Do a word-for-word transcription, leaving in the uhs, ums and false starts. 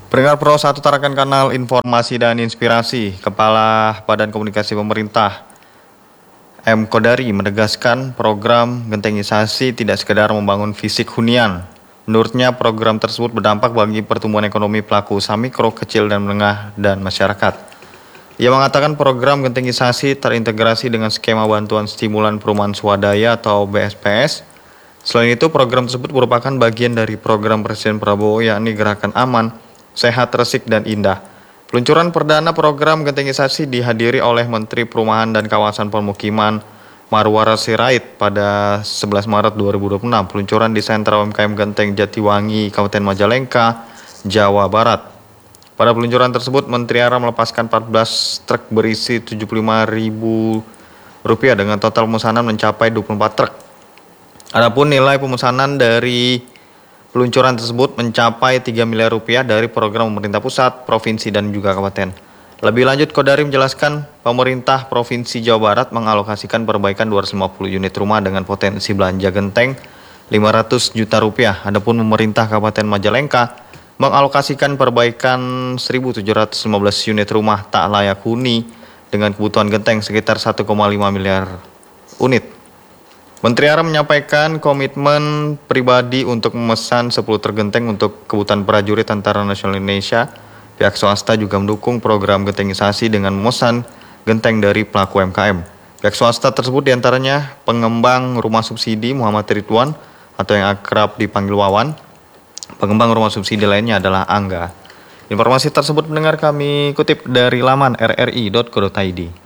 Pendengar Pro satu Tarakan Kanal Informasi dan Inspirasi, Kepala Badan Komunikasi Pemerintah M. Kodari menegaskan program gentengisasi tidak sekedar membangun fisik hunian. Menurutnya program tersebut berdampak bagi pertumbuhan ekonomi pelaku usaha mikro, kecil dan menengah dan masyarakat. Ia mengatakan program gentengisasi terintegrasi dengan skema bantuan stimulan perumahan swadaya atau B S P S. Selain itu, program tersebut merupakan bagian dari program Presiden Prabowo yakni Gerakan Aman, Sehat, Resik, dan Indah. Peluncuran perdana program gentengisasi dihadiri oleh Menteri Perumahan dan Kawasan Permukiman Marwara Sirait pada sebelas Maret dua ribu dua puluh enam. Peluncuran di Sentra U M K M Genteng Jatiwangi, Kabupaten Majalengka, Jawa Barat. Pada peluncuran tersebut, Menteri A R A melepaskan empat belas truk berisi tujuh puluh lima ribu rupiah dengan total pemesanan mencapai dua puluh empat truk. Adapun nilai pemesanan dari peluncuran tersebut mencapai tiga miliar rupiah dari program pemerintah pusat, provinsi, dan juga kabupaten. Lebih lanjut, Kodari menjelaskan pemerintah Provinsi Jawa Barat mengalokasikan perbaikan dua ratus lima puluh unit rumah dengan potensi belanja genteng lima ratus juta rupiah. Adapun pemerintah Kabupaten Majalengka mengalokasikan perbaikan seribu tujuh ratus lima belas unit rumah tak layak huni dengan kebutuhan genteng sekitar satu koma lima miliar unit. Menteri A R A menyampaikan komitmen pribadi untuk memesan sepuluh truk genteng untuk kebutuhan prajurit Tentara Nasional Indonesia. Pihak swasta juga mendukung program gentengisasi dengan memesan genteng dari pelaku U M K M. Pihak swasta tersebut diantaranya pengembang rumah subsidi Muhammad Ridwan atau yang akrab dipanggil Wawan. Pengembang rumah subsidi lainnya adalah Angga. Informasi tersebut mendengar kami kutip dari laman r r i dot co dot i d.